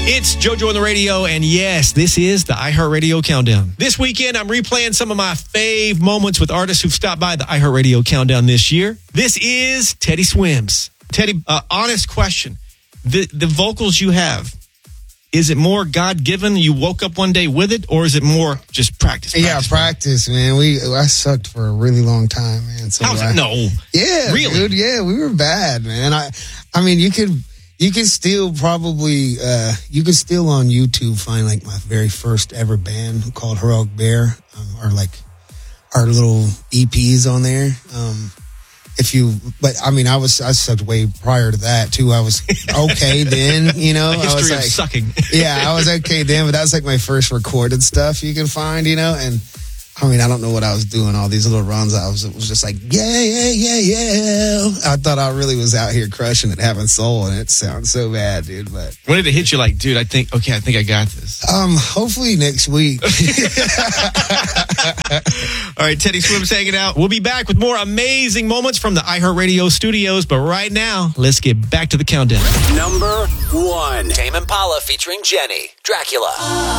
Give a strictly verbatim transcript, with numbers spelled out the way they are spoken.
It's JoJo on the radio, and yes, this is the iHeartRadio Countdown. This weekend, I'm replaying some of my fave moments with artists who've stopped by the iHeartRadio Countdown this year. This is Teddy Swims. Teddy, uh, honest question. The, the vocals you have, is it more God-given, you woke up one day with it, or is it more just practice? practice yeah, practice, man. We I sucked for a really long time, man. So How's I, it? No. Yeah, really? dude. Yeah, we were bad, man. I, I mean, you could, you could still probably, uh, you could still on YouTube find like my very first ever band called Heroic Bear, um, or like our little E Ps on there. Um, If you, but I mean, I was, I sucked way prior to that too. I was okay then, you know. A history I was of like, sucking. yeah, I was okay then, but that was like my first recorded stuff you can find, you know. And I mean, I don't know what I was doing. All these little runs, I was, it was just like, yeah, yeah, yeah, yeah. I thought I really was out here crushing it, having soul, and it sounds so bad, dude. But when did it hit you? Like, dude, I think, okay, I think I got this. Um, hopefully next week. All right, Teddy Swims hanging out. We'll be back with more amazing moments from the iHeartRadio studios. But right now, let's get back to the countdown. Number one. Tame Impala featuring Jenny. Dracula.